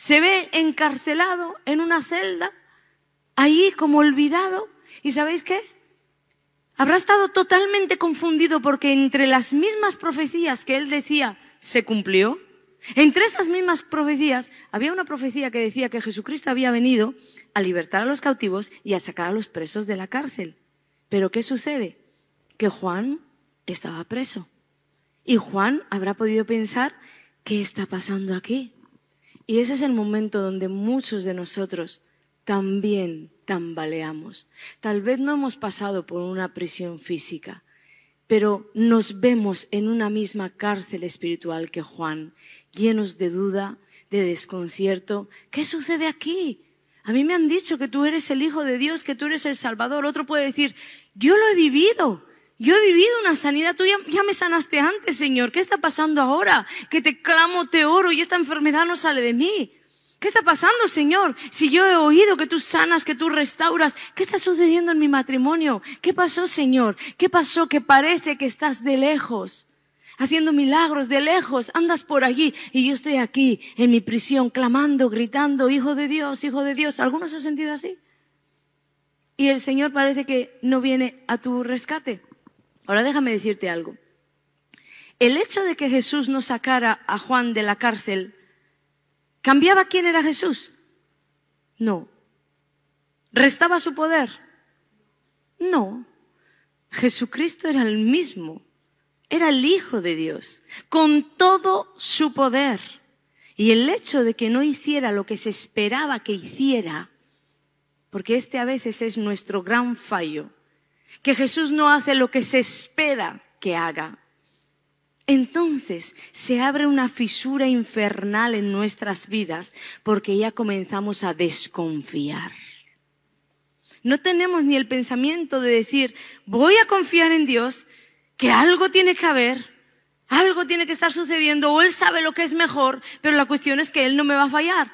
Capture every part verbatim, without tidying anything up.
se ve encarcelado en una celda, ahí como olvidado. ¿Y sabéis qué? Habrá estado totalmente confundido porque entre las mismas profecías que él decía se cumplió. Entre esas mismas profecías había una profecía que decía que Jesucristo había venido a libertar a los cautivos y a sacar a los presos de la cárcel. Pero ¿qué sucede? Que Juan estaba preso. Y Juan habrá podido pensar, ¿qué está pasando aquí? Y ese es el momento donde muchos de nosotros también tambaleamos. Tal vez no hemos pasado por una prisión física, pero nos vemos en una misma cárcel espiritual que Juan, llenos de duda, de desconcierto. ¿Qué sucede aquí? A mí me han dicho que tú eres el Hijo de Dios, que tú eres el Salvador. Otro puede decir, yo lo he vivido. Yo he vivido una sanidad, tú ya, ya me sanaste antes, Señor. ¿Qué está pasando ahora? Que te clamo, te oro y esta enfermedad no sale de mí. ¿Qué está pasando, Señor? Si yo he oído que tú sanas, que tú restauras, ¿qué está sucediendo en mi matrimonio? ¿Qué pasó, Señor? ¿Qué pasó? Que parece que estás de lejos, haciendo milagros de lejos, andas por allí y yo estoy aquí en mi prisión clamando, gritando, Hijo de Dios, Hijo de Dios. ¿Algunos se han sentido así? Y el Señor parece que no viene a tu rescate. Ahora déjame decirte algo. El hecho de que Jesús no sacara a Juan de la cárcel, ¿cambiaba quién era Jesús? No. ¿Restaba su poder? No. Jesucristo era el mismo. Era el Hijo de Dios, con todo su poder. Y el hecho de que no hiciera lo que se esperaba que hiciera, porque este a veces es nuestro gran fallo, que Jesús no hace lo que se espera que haga. Entonces se abre una fisura infernal en nuestras vidas porque ya comenzamos a desconfiar. No tenemos ni el pensamiento de decir, voy a confiar en Dios, que algo tiene que haber, algo tiene que estar sucediendo, o Él sabe lo que es mejor, pero la cuestión es que Él no me va a fallar.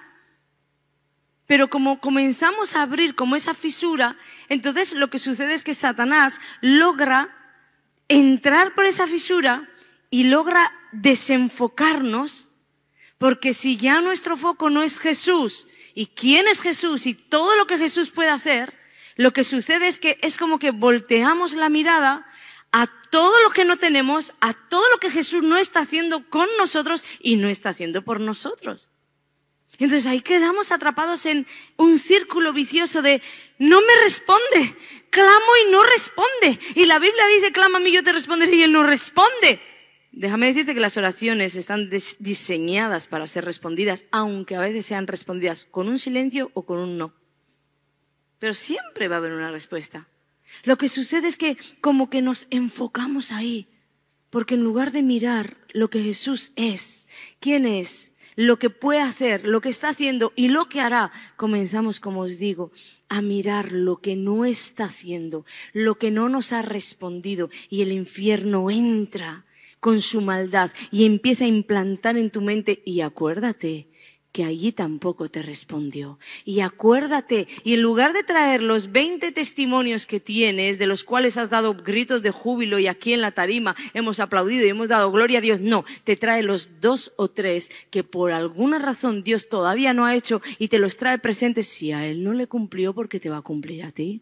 Pero como comenzamos a abrir como esa fisura, entonces lo que sucede es que Satanás logra entrar por esa fisura y logra desenfocarnos, porque si ya nuestro foco no es Jesús, y quién es Jesús y todo lo que Jesús puede hacer, lo que sucede es que es como que volteamos la mirada a todo lo que no tenemos, a todo lo que Jesús no está haciendo con nosotros y no está haciendo por nosotros. Entonces ahí quedamos atrapados en un círculo vicioso de no me responde, clamo y no responde. Y la Biblia dice, clama a mí, yo te responderé, y Él no responde. Déjame decirte que las oraciones están diseñadas para ser respondidas, aunque a veces sean respondidas con un silencio o con un no. Pero siempre va a haber una respuesta. Lo que sucede es que como que nos enfocamos ahí, porque en lugar de mirar lo que Jesús es, quién es, lo que puede hacer, lo que está haciendo y lo que hará, comenzamos, como os digo, a mirar lo que no está haciendo, lo que no nos ha respondido, y el infierno entra con su maldad y empieza a implantar en tu mente, y acuérdate que allí tampoco te respondió. Y acuérdate, y en lugar de traer los veinte testimonios que tienes, de los cuales has dado gritos de júbilo y aquí en la tarima hemos aplaudido y hemos dado gloria a Dios, no, te trae los dos o tres que por alguna razón Dios todavía no ha hecho y te los trae presentes. Si a Él no le cumplió, ¿por qué te va a cumplir a ti?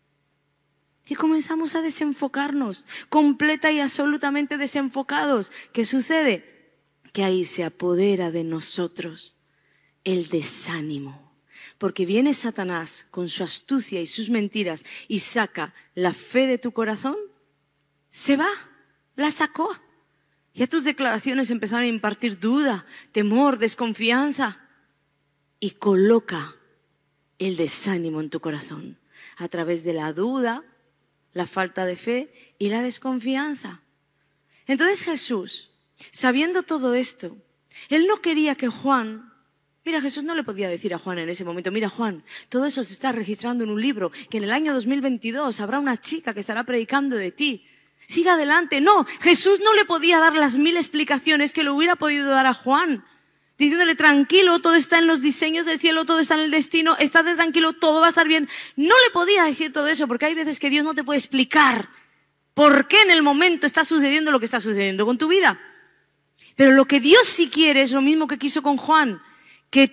Y comenzamos a desenfocarnos, completa y absolutamente desenfocados. ¿Qué sucede? Que ahí se apodera de nosotros el desánimo, porque viene Satanás con su astucia y sus mentiras y saca la fe de tu corazón. Se va, la sacó. Ya tus declaraciones empezaron a impartir duda, temor, desconfianza, y coloca el desánimo en tu corazón a través de la duda, la falta de fe y la desconfianza. Entonces Jesús, sabiendo todo esto, Él no quería que Juan... Mira, Jesús no le podía decir a Juan en ese momento, mira Juan, todo eso se está registrando en un libro, que en el año dos mil veintidós habrá una chica que estará predicando de ti. Siga adelante. No, Jesús no le podía dar las mil explicaciones que le hubiera podido dar a Juan, diciéndole tranquilo, todo está en los diseños del cielo, todo está en el destino, estate tranquilo, todo va a estar bien. No le podía decir todo eso, porque hay veces que Dios no te puede explicar por qué en el momento está sucediendo lo que está sucediendo con tu vida. Pero lo que Dios sí quiere es lo mismo que quiso con Juan.